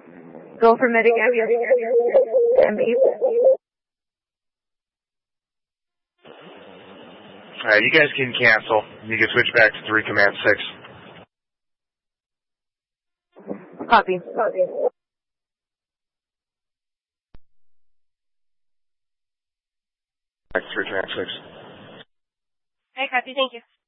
Go for medic M8. Alright, you guys can cancel. You can switch back to 3 Command 6. Copy. Back to 3 Command 6. Okay, copy, thank you.